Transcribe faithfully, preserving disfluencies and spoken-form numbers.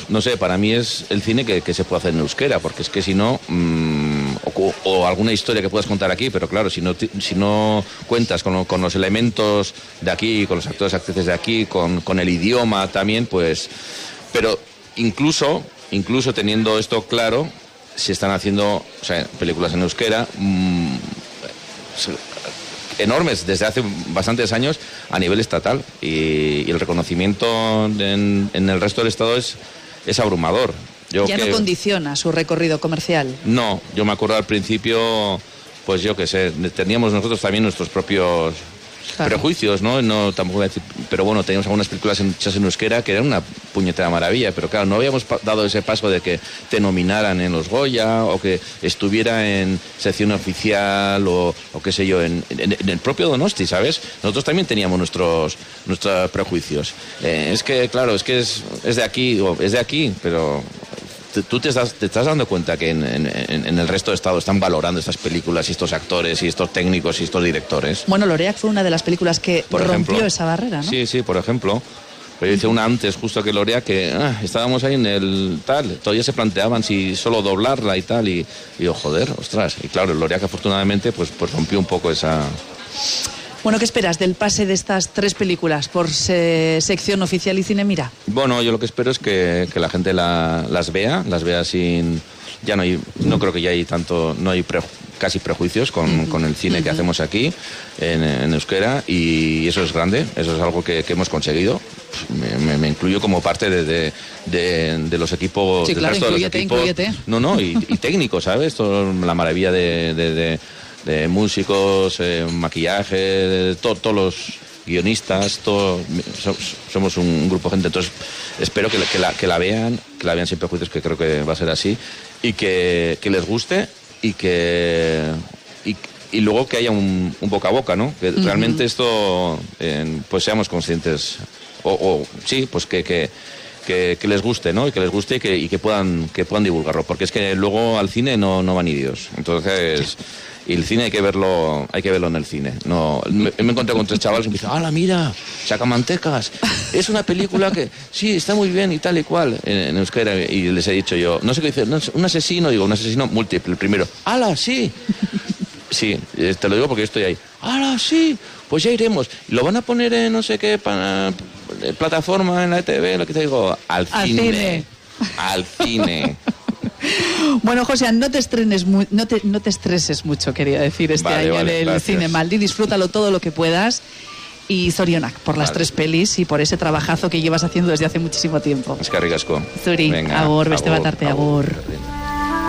no sé, para mí es el cine que, que se puede hacer en euskera, porque es que si no, mmm, o, o alguna historia que puedas contar aquí, pero claro, si no, si no cuentas con, con los elementos de aquí, con los actores y actrices de aquí, con, con el idioma también, pues... Pero incluso, incluso teniendo esto claro, se están haciendo, o sea, películas en euskera mmm, enormes desde hace bastantes años a nivel estatal, y, y el reconocimiento en, en el resto del estado es, es abrumador. Yo ya que, no condiciona su recorrido comercial. No, yo me acuerdo al principio, pues yo qué sé, teníamos nosotros también nuestros propios claro. prejuicios, ¿no? No tampoco voy a decir, pero bueno, teníamos algunas películas hechas en euskera que eran una puñetera maravilla, pero claro, no habíamos dado ese paso de que te nominaran en los Goya o que estuviera en sección oficial o, o qué sé yo, en, en, en el propio Donosti, ¿sabes? Nosotros también teníamos nuestros nuestros prejuicios. Eh, es que, claro, es que es, es de aquí, o es de aquí, pero... ¿Tú te estás, te estás dando cuenta que en, en, en el resto de Estado están valorando estas películas y estos actores y estos técnicos y estos directores? Bueno, Loreak fue una de las películas que por rompió ejemplo, esa barrera, ¿no? Sí, sí, por ejemplo. Pero hice una antes justo que Loreak que ah, estábamos ahí en el tal, todavía se planteaban si solo doblarla y tal, y, y yo, joder, ostras. Y claro, Loreak afortunadamente pues, pues rompió un poco esa... Bueno, ¿qué esperas del pase de estas tres películas por se, sección oficial y Cine Mira? Bueno, yo lo que espero es que, que la gente la, las vea, las vea sin... Ya no hay, no creo que ya hay tanto, no hay pre, casi prejuicios con, uh-huh. con el cine uh-huh. que hacemos aquí en, en euskera, y eso es grande, eso es algo que, que hemos conseguido. Me, me, me incluyo como parte de, de, de, de los equipos, sí, del claro, resto de los equipos. Incluyete. No, no, y, y técnicos, ¿sabes? Todo, la maravilla de... de, de de músicos, eh, maquillaje, todos to, los guionistas, todo, so, somos un grupo de gente, entonces espero que, que, la, que la vean, que la vean sin prejuicios, que creo que va a ser así, y que, que les guste, y que y, y luego que haya un, un boca a boca, ¿no? Que uh-huh. realmente esto, eh, pues seamos conscientes, o, o sí, pues que... que Que, que les guste, ¿no? Y que les guste y que, y que puedan que puedan divulgarlo, porque es que luego al cine no, no va ni Dios. Entonces, y el cine hay que verlo, hay que verlo en el cine. No, me, me encontré con tres chavales y me dicen, ¡hala, mira! Sacamantecas, es una película que sí, está muy bien y tal y cual en, en euskera. Y les he dicho yo, no sé qué dice, no, un asesino, digo, un asesino múltiple, el primero. ¡Hala, sí! Sí, te lo digo porque yo estoy ahí. ¡Hala, sí! Pues ya iremos. Lo van a poner en no sé qué para, plataforma, en la E T V, lo que te digo, al, al cine. cine. Al cine. Bueno, José, no te estrenes mu- no te no te estreses mucho, quería decir, este vale, año vale, en el Cine Maldi. Disfrútalo todo lo que puedas. Y zorionak por las vale. tres pelis y por ese trabajazo que llevas haciendo desde hace muchísimo tiempo. Es que ricasco. Zuri, agur, beste bat arte, agur.